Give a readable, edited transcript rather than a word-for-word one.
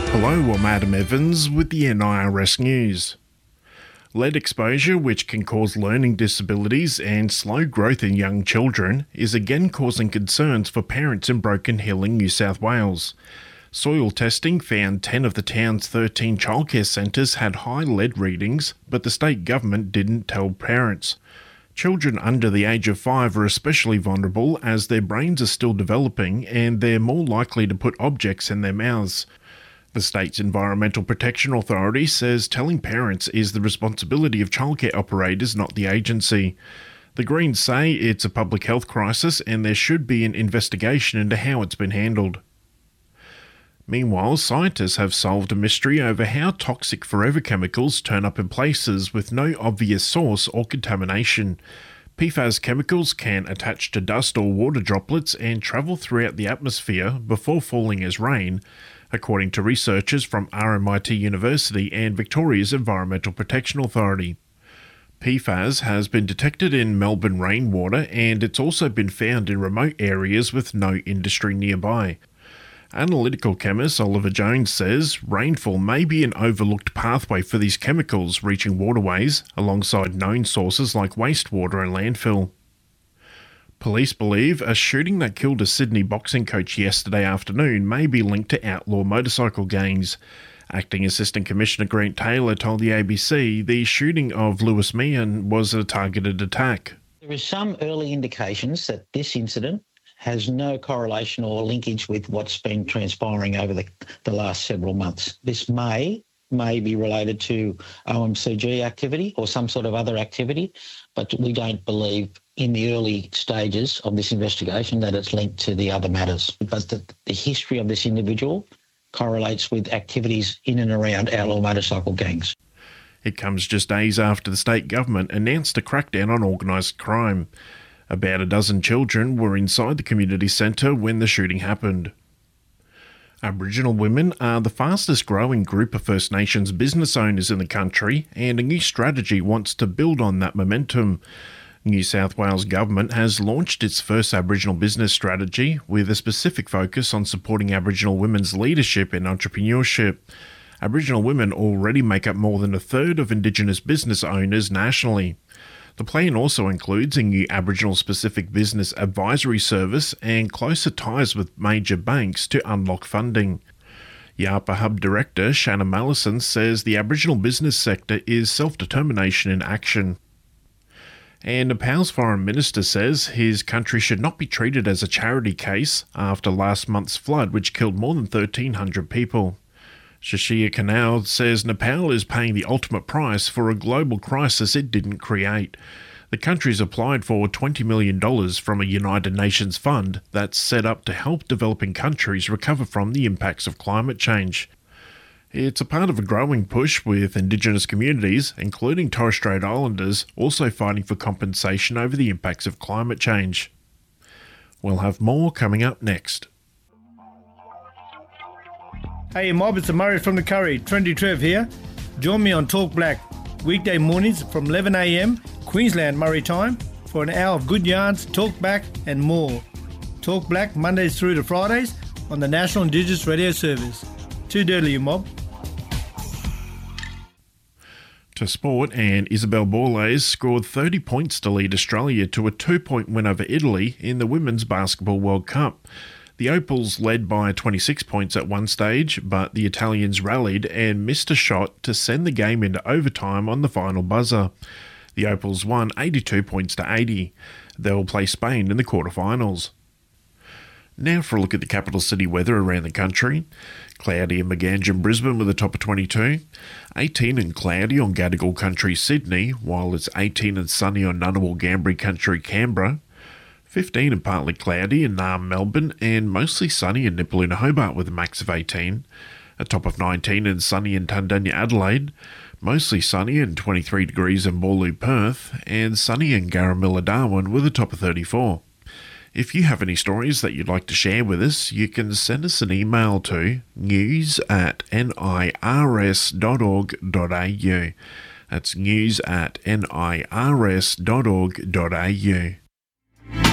Hello, I'm Adam Evans with the NIRS News. Lead exposure, which can cause learning disabilities and slow growth in young children, is again causing concerns for parents in Broken Hill in New South Wales. Soil testing found 10 of the town's 13 childcare centres had high lead readings, but the state government didn't tell parents. Children under the age of 5 are especially vulnerable as their brains are still developing and they're more likely to put objects in their mouths. The state's Environmental Protection Authority says telling parents is the responsibility of childcare operators, not the agency. The Greens say it's a public health crisis and there should be an investigation into how it's been handled. Meanwhile, scientists have solved a mystery over how toxic forever chemicals turn up in places with no obvious source or contamination. PFAS chemicals can attach to dust or water droplets and travel throughout the atmosphere before falling as rain, according to researchers from RMIT University and Victoria's Environmental Protection Authority. PFAS has been detected in Melbourne rainwater and it's also been found in remote areas with no industry nearby. Analytical chemist Oliver Jones says rainfall may be an overlooked pathway for these chemicals reaching waterways alongside known sources like wastewater and landfill. Police believe a shooting that killed a Sydney boxing coach yesterday afternoon may be linked to outlaw motorcycle gangs. Acting Assistant Commissioner Grant Taylor told the ABC the shooting of Lewis Meehan was a targeted attack. There is some early indications that this incident has no correlation or linkage with what's been transpiring over the last several months. This may be related to OMCG activity or some sort of other activity, but we don't believe in the early stages of this investigation that it's linked to the other matters. But the history of this individual correlates with activities in and around outlaw motorcycle gangs. It comes just days after the state government announced a crackdown on organised crime. About a dozen children were inside the community centre when the shooting happened. Aboriginal women are the fastest growing group of First Nations business owners in the country, and a new strategy wants to build on that momentum. New South Wales Government has launched its first Aboriginal business strategy with a specific focus on supporting Aboriginal women's leadership and entrepreneurship. Aboriginal women already make up more than a third of Indigenous business owners nationally. The plan also includes a new Aboriginal-specific business advisory service and closer ties with major banks to unlock funding. Yarpa Hub Director Shannon Mallison says the Aboriginal business sector is self-determination in action. And Nepal's foreign minister says his country should not be treated as a charity case after last month's flood which killed more than 1,300 people. Shashir Kanal says Nepal is paying the ultimate price for a global crisis it didn't create. The country's applied for $20 million from a United Nations fund that's set up to help developing countries recover from the impacts of climate change. It's a part of a growing push with Indigenous communities, including Torres Strait Islanders, also fighting for compensation over the impacts of climate change. We'll have more coming up next. Hey mob, it's Murray from the Curry, Trendy Trev here. Join me on Talk Black, weekday mornings from 11 a.m, Queensland Murray time, for an hour of good yarns, talk back and more. Talk Black Mondays through to Fridays on the National Indigenous Radio Service. Too dirty, you mob. To sport, and Isabel Borles scored 30 points to lead Australia to a 2-point win over Italy in the Women's Basketball World Cup. The Opals led by 26 points at one stage, but the Italians rallied and missed a shot to send the game into overtime on the final buzzer. The Opals won 82 points to 80. They'll play Spain in the quarterfinals. Now for a look at the capital city weather around the country. Cloudy in Maganjan, Brisbane with a top of 22. 18 and cloudy on Gadigal Country, Sydney, while it's 18 and sunny on Ngunnawal, Ngambri Country, Canberra. 15 and partly cloudy in Naarm, Melbourne, and mostly sunny in Nipaluna, Hobart with a max of 18. A top of 19 and sunny in Tundanya, Adelaide. Mostly sunny and 23 degrees in Boorloo, Perth, and sunny in Garramilla, Darwin with a top of 34. If you have any stories that you'd like to share with us, you can send us an email to news@nirs.org.au. That's news@nirs.org.au.